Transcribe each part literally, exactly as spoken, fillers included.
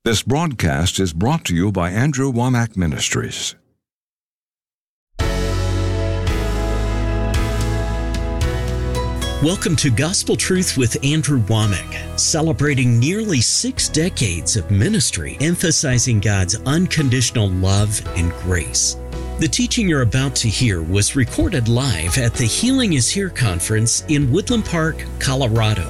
This broadcast is brought to you by Andrew Womack Ministries. Welcome to Gospel Truth with Andrew Womack, celebrating nearly six decades of ministry, emphasizing God's unconditional love and grace. The teaching you're about to hear was recorded live at the Healing is Here conference in Woodland Park, Colorado.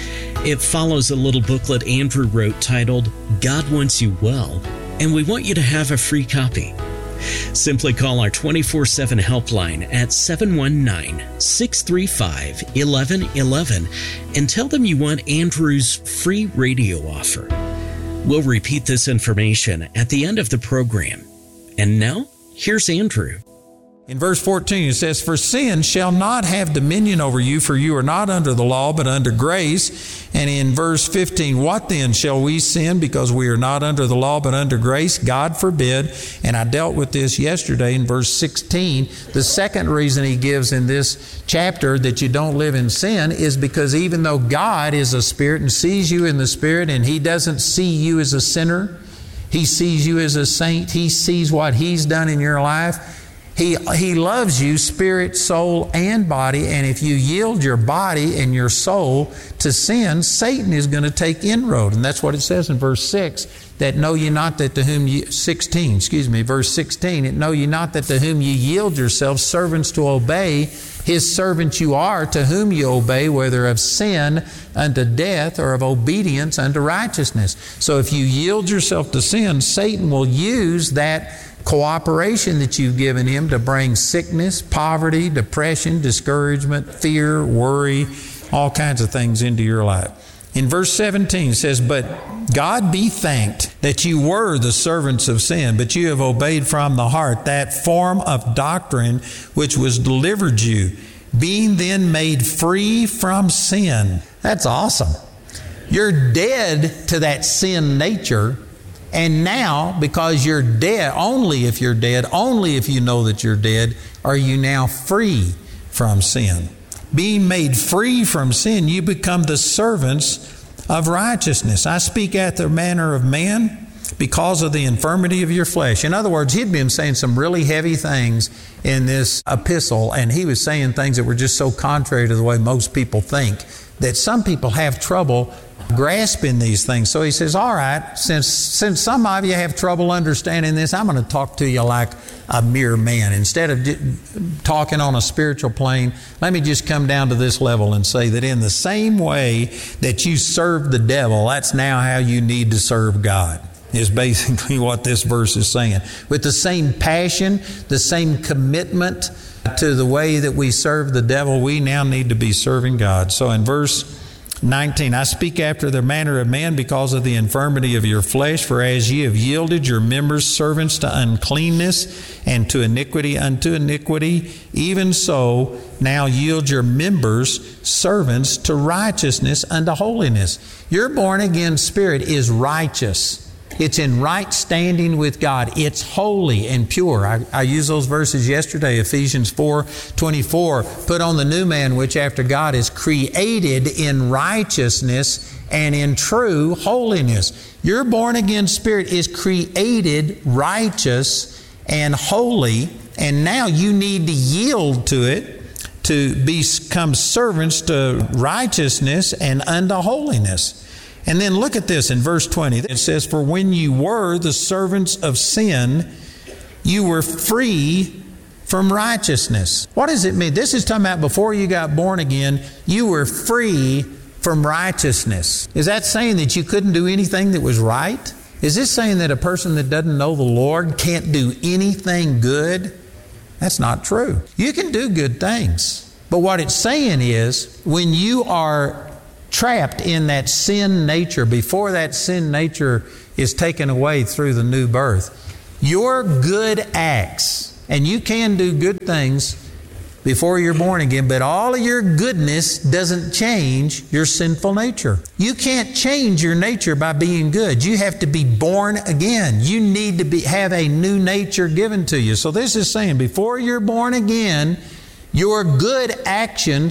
It follows a little booklet Andrew wrote titled, God Wants You Well, and we want you to have a free copy. Simply call our twenty-four seven helpline at seven one nine, six three five, one one one one and tell them you want Andrew's free radio offer. We'll repeat this information at the end of the program. And now, here's Andrew. In verse fourteen, it says, For sin shall not have dominion over you, for you are not under the law, but under grace. And in verse fifteen, What then? Shall we sin because we are not under the law, but under grace? God forbid. And I dealt with this yesterday in verse sixteen. The second reason he gives in this chapter that you don't live in sin is because even though God is a spirit and sees you in the spirit, and he doesn't see you as a sinner, he sees you as a saint. He sees what he's done in your life. He, he loves you, spirit, soul, and body, and if you yield your body and your soul to sin, Satan is going to take inroad. And that's what it says in verse six, that know ye not that to whom ye, sixteen, excuse me, verse sixteen, it know ye not that to whom ye yield yourselves servants to obey, his servants you are, to whom you obey, whether of sin unto death or of obedience unto righteousness. So if you yield yourself to sin, Satan will use that cooperation that you've given him to bring sickness, poverty, depression, discouragement, fear, worry, all kinds of things into your life. In verse seventeen it says, But God be thanked that you were the servants of sin, but you have obeyed from the heart that form of doctrine which was delivered you, being then made free from sin. That's awesome. You're dead to that sin nature. And now, because you're dead, only if you're dead, only if you know that you're dead, are you now free from sin. Being made free from sin, you become the servants of righteousness. I speak after the manner of man because of the infirmity of your flesh. In other words, he'd been saying some really heavy things in this epistle, and he was saying things that were just so contrary to the way most people think that some people have trouble grasping these things. So he says, all right, since since some of you have trouble understanding this, I'm going to talk to you like a mere man. Instead of d- talking on a spiritual plane, let me just come down to this level and say that in the same way that you serve the devil, that's now how you need to serve God, is basically what this verse is saying. With the same passion, the same commitment to the way that we serve the devil, we now need to be serving God. So in verse nineteen, I speak after the manner of man because of the infirmity of your flesh, for as ye have yielded your members servants to uncleanness and to iniquity unto iniquity, even so now yield your members servants to righteousness unto holiness. Your born again spirit is righteous. It's in right standing with God. It's holy and pure. I, I used those verses yesterday, Ephesians four twenty-four. Put on the new man, which after God is created in righteousness and in true holiness. Your born again spirit is created righteous and holy, and now you need to yield to it to become servants to righteousness and unto holiness. And then look at this in verse twenty. It says, For when you were the servants of sin, you were free from righteousness. What does it mean? This is talking about before you got born again, you were free from righteousness. Is that saying that you couldn't do anything that was right? Is this saying that a person that doesn't know the Lord can't do anything good? That's not true. You can do good things. But what it's saying is, when you are trapped in that sin nature, before that sin nature is taken away through the new birth, your good acts, and you can do good things before you're born again, but all of your goodness doesn't change your sinful nature. You can't change your nature by being good. You have to be born again. You need to be have a new nature given to you. So this is saying, before you're born again, your good actions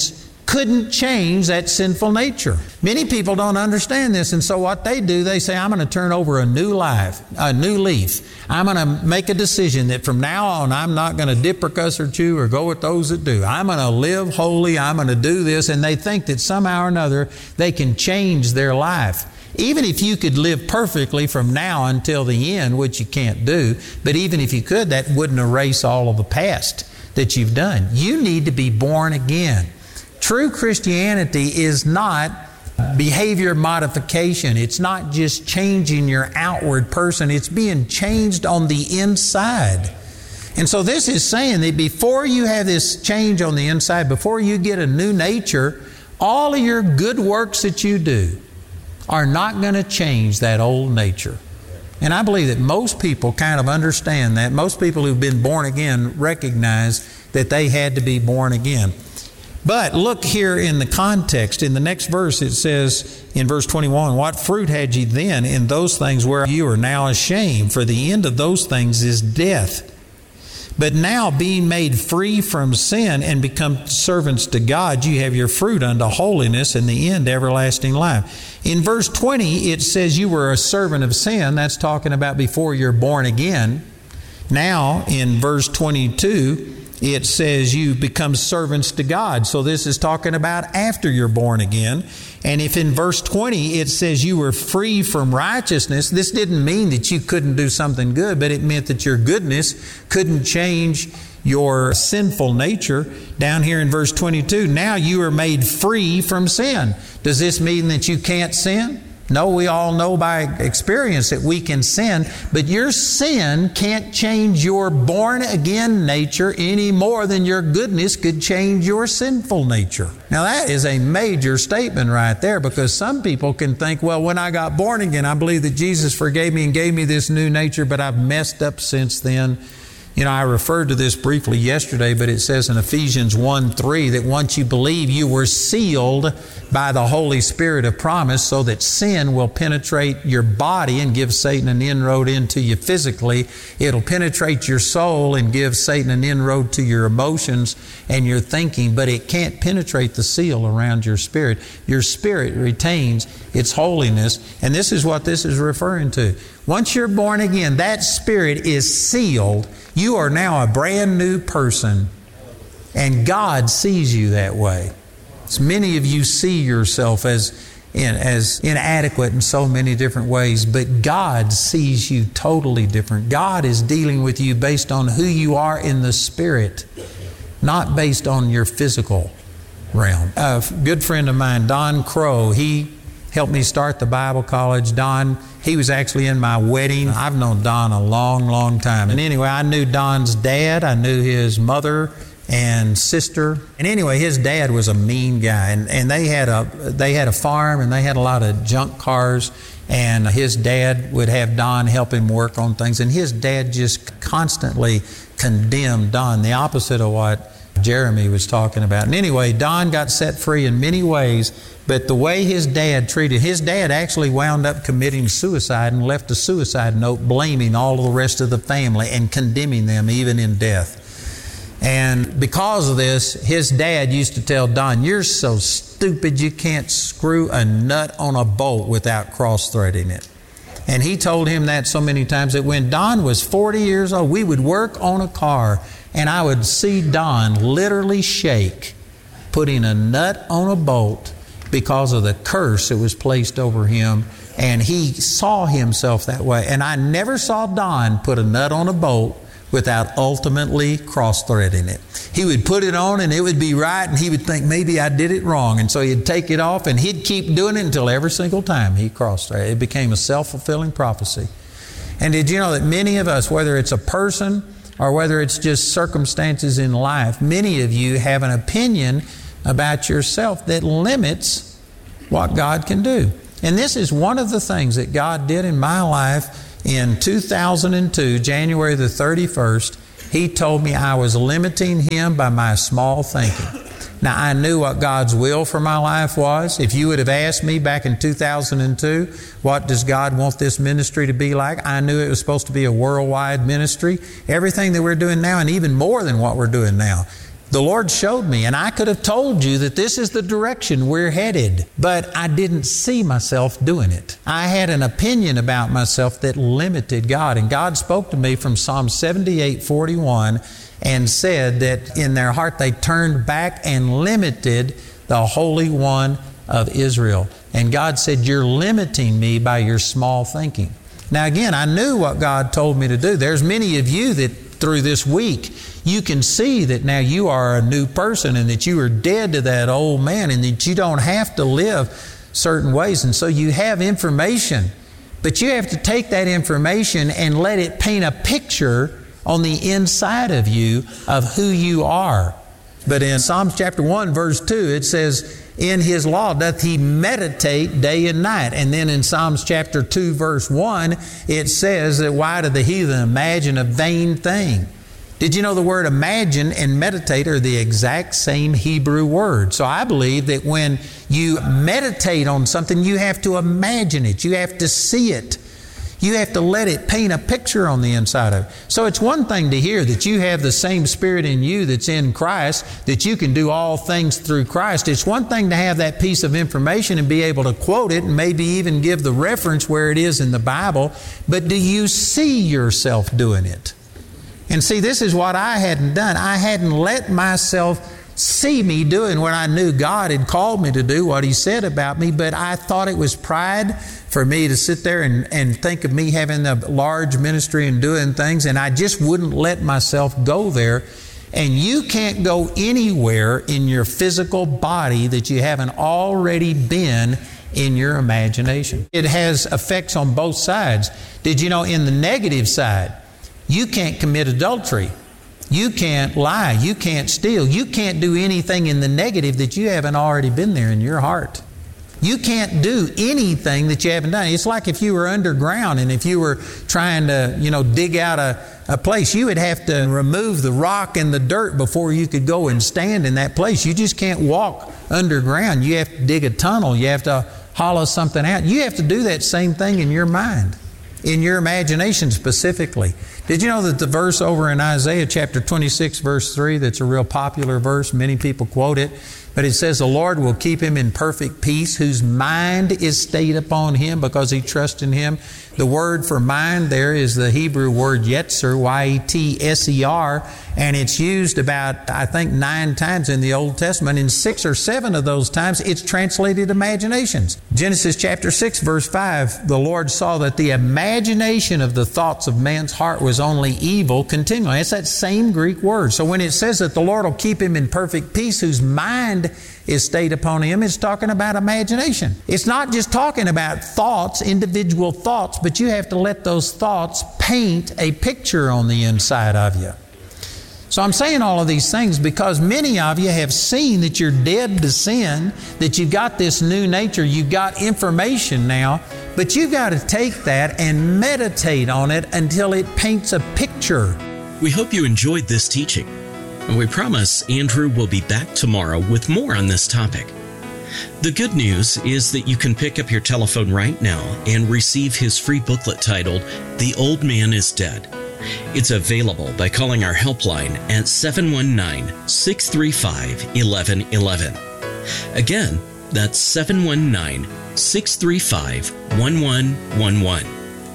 couldn't change that sinful nature. Many people don't understand this, and so what they do, they say, I'm going to turn over a new life, a new leaf. I'm going to make a decision that from now on, I'm not going to dip or cuss or chew or go with those that do. I'm going to live holy. I'm going to do this. And they think that somehow or another they can change their life. Even if you could live perfectly from now until the end, which you can't do, but even if you could, that wouldn't erase all of the past that you've done. You need to be born again. True Christianity is not behavior modification. It's not just changing your outward person. It's being changed on the inside. And so this is saying that before you have this change on the inside, before you get a new nature, all of your good works that you do are not going to change that old nature. And I believe that most people kind of understand that. Most people who've been born again recognize that they had to be born again. But look here in the context. In the next verse it says in verse twenty-one, what fruit had ye then in those things where you are now ashamed? For the end of those things is death. But now being made free from sin and become servants to God, you have your fruit unto holiness and the end everlasting life. In verse twenty it says you were a servant of sin. That's talking about before you're born again. Now in verse twenty-two it says you become servants to God. So this is talking about after you're born again. And if in verse twenty it says you were free from righteousness, this didn't mean that you couldn't do something good, but it meant that your goodness couldn't change your sinful nature. Down here in verse twenty-two, now you are made free from sin. Does this mean that you can't sin? No, we all know by experience that we can sin, but your sin can't change your born-again nature any more than your goodness could change your sinful nature. Now that is a major statement right there, because some people can think, well, when I got born again, I believe that Jesus forgave me and gave me this new nature, but I've messed up since then. You know, I referred to this briefly yesterday, but it says in Ephesians one three that once you believe, you were sealed by the Holy Spirit of promise so that sin will penetrate your body and give Satan an inroad into you physically. It'll penetrate your soul and give Satan an inroad to your emotions and your thinking, but it can't penetrate the seal around your spirit. Your spirit retains its holiness, and this is what this is referring to. Once you're born again, that spirit is sealed. You are now a brand new person, and God sees you that way. So many of you see yourself as, in, as inadequate in so many different ways, but God sees you totally different. God is dealing with you based on who you are in the spirit, not based on your physical realm. A good friend of mine, Don Crow, he helped me start the Bible college. Don, he was actually in my wedding. I've known Don a long, long time. And anyway, I knew Don's dad. I knew his mother and sister. And anyway, his dad was a mean guy. And, and they had a they had a farm, and they had a lot of junk cars. And his dad would have Don help him work on things. And his dad just constantly condemned Don, the opposite of what Jeremy was talking about. And anyway, Don got set free in many ways, but the way his dad treated, his dad actually wound up committing suicide and left a suicide note blaming all of the rest of the family and condemning them even in death. And because of this, his dad used to tell Don, "You're so stupid you can't screw a nut on a bolt without cross-threading it." And he told him that so many times that when Don was forty years old, we would work on a car, and I would see Don literally shake, putting a nut on a bolt because of the curse that was placed over him. And he saw himself that way. And I never saw Don put a nut on a bolt without ultimately cross-threading it. He would put it on and it would be right, and he would think, maybe I did it wrong. And so he'd take it off, and he'd keep doing it until every single time he cross-threaded. It became a self-fulfilling prophecy. And did you know that many of us, whether it's a person or whether it's just circumstances in life, many of you have an opinion about yourself that limits what God can do. And this is one of the things that God did in my life in two thousand two, January the thirty-first. He told me I was limiting Him by my small thinking. Now, I knew what God's will for my life was. If you would have asked me back in two thousand two, what does God want this ministry to be like? I knew it was supposed to be a worldwide ministry. Everything that we're doing now, and even more than what we're doing now. The Lord showed me, and I could have told you that this is the direction we're headed, but I didn't see myself doing it. I had an opinion about myself that limited God, and God spoke to me from Psalm seventy-eight forty-one and said that in their heart they turned back and limited the Holy One of Israel. And God said, you're limiting me by your small thinking. Now again, I knew what God told me to do. There's many of you that through this week, you can see that now you are a new person and that you are dead to that old man and that you don't have to live certain ways. And so you have information, but you have to take that information and let it paint a picture on the inside of you of who you are. But in Psalms chapter one, verse two, it says, in His law doth he meditate day and night. And then in Psalms chapter two, verse one, it says that why do the heathen imagine a vain thing? Did you know the word imagine and meditate are the exact same Hebrew word? So I believe that when you meditate on something, you have to imagine it. You have to see it. You have to let it paint a picture on the inside of it. So it's one thing to hear that you have the same Spirit in you that's in Christ, that you can do all things through Christ. It's one thing to have that piece of information and be able to quote it and maybe even give the reference where it is in the Bible, but do you see yourself doing it? And see, this is what I hadn't done. I hadn't let myself see me doing what I knew God had called me to do, what He said about me, but I thought it was pride for me to sit there and, and think of me having a large ministry and doing things, and I just wouldn't let myself go there. And you can't go anywhere in your physical body that you haven't already been in your imagination. It has effects on both sides. Did you know in the negative side, you can't commit adultery. You can't lie. You can't steal. You can't do anything in the negative that you haven't already been there in your heart. You can't do anything that you haven't done. It's like if you were underground and if you were trying to, you know, dig out a, a place, you would have to remove the rock and the dirt before you could go and stand in that place. You just can't walk underground. You have to dig a tunnel. You have to hollow something out. You have to do that same thing in your mind, in your imagination specifically. Did you know that the verse over in Isaiah chapter twenty-six verse three, that's a real popular verse, many people quote it, but it says, the Lord will keep him in perfect peace whose mind is stayed upon Him because he trusts in Him. The word for mind there is the Hebrew word yetzer, Y E T S E R, and it's used about, I think, nine times in the Old Testament. In six or seven of those times, it's translated imaginations. Genesis chapter six, verse five, the Lord saw that the imagination of the thoughts of man's heart was only evil continually. It's that same Greek word. So when it says that the Lord will keep him in perfect peace whose mind is stayed upon Him, it's talking about imagination. It's not just talking about thoughts, individual thoughts, but you have to let those thoughts paint a picture on the inside of you. So I'm saying all of these things because many of you have seen that you're dead to sin, that you've got this new nature, you've got information now, but you've got to take that and meditate on it until it paints a picture. We hope you enjoyed this teaching. And we promise Andrew will be back tomorrow with more on this topic. The good news is that you can pick up your telephone right now and receive his free booklet titled, The Old Man is Dead. It's available by calling our helpline at seven one nine, six three five, one one one one. Again, that's seven one nine, six three five, one one one one.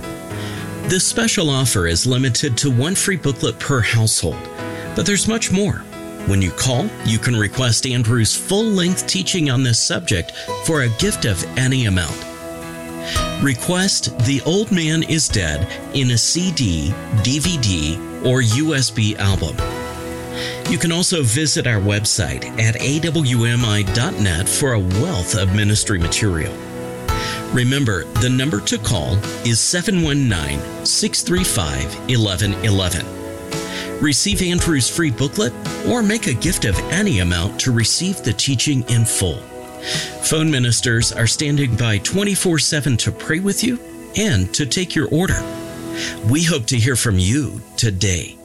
This special offer is limited to one free booklet per household. But there's much more. When you call, you can request Andrew's full-length teaching on this subject for a gift of any amount. Request The Old Man is Dead in a C D, D V D, or U S B album. You can also visit our website at A W M I dot net for a wealth of ministry material. Remember, the number to call is seven one nine, six three five, one one one one. Receive Andrew's free booklet or make a gift of any amount to receive the teaching in full. Phone ministers are standing by twenty-four seven to pray with you and to take your order. We hope to hear from you today.